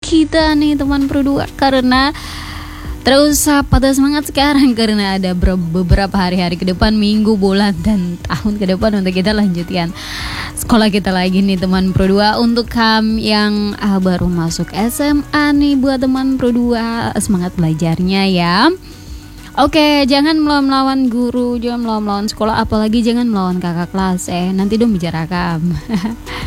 kita nih teman Pro 2, karena terus patah semangat sekarang karena ada beberapa hari-hari ke depan, minggu, bulan, dan tahun ke depan untuk kita lanjutkan sekolah kita lagi nih teman Pro 2. Untuk kamu yang baru masuk SMA nih, buat teman Pro 2, semangat belajarnya ya. Oke, jangan melawan guru, jangan melawan sekolah, apalagi jangan melawan kakak kelas. Nanti dong bicarakan.